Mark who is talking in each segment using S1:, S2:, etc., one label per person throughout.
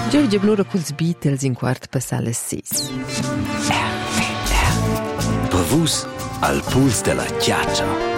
S1: Giorgio Bnura culs Beatles in quart passale 6.
S2: Pavus al puls della chiaccia.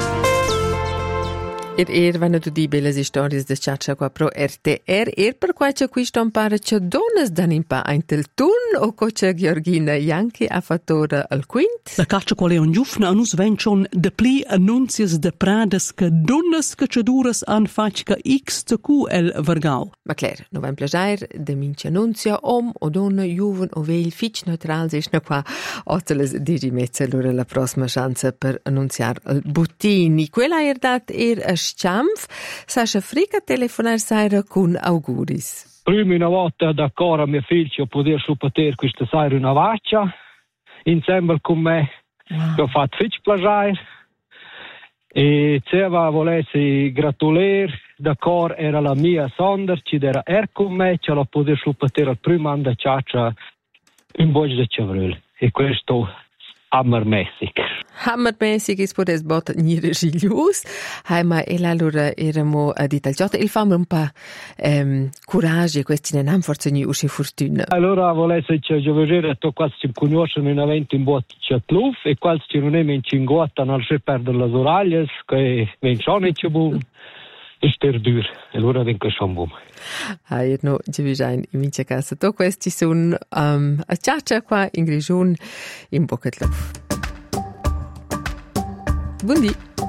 S1: Vanno tutti belle storie di ciaccia qua pro RTR. Per qua c'è qui stampare c'è donne dan in pa ein tel tun o c'è Georgina Janki a fattore al quint.
S3: La caccia quale un giufna anus vencion de pli annunzias de prades che donnes che ceduras an facca x de q el vergau.
S1: Ma Claire, non va in plagiare de mince annunzia om o donna, juven o veil fitch neutral sich na qua oteles digi mezza allora la prossima chance per annunziare al buttini. Quella dat a Sciampf, Sasha Frica telefonar saira con auguris.
S4: Prima una volta d'accordo a mio figlio poter supportare questa sera una vaccia insieme con me, che ho fatto fitch piacere e Ceva volessi gratulare, d'accordo era la mia Sonder, ci era con me, ce la poter supportare al primo anno da ciaccia in voce di Ciavril e questo hammermäßig.
S1: Hammermäßig is podes bot nire giglius. Ma e allora eramo di tal giotto. Il famo un pa coraggio questi ne han forse ni usci fortuna.
S4: Allora volesse che io vedere to quasi ci conoscono in evento in bottiglia tluf e quasi ci non è in cingotta non si perde le oraglie che vengono in cibo. È per dur, e allora vengo schon bom.
S1: No, ci vigian in mince casa. To questi sono a ciaccia qua in Grigion in Bocca Tluf. Buondì.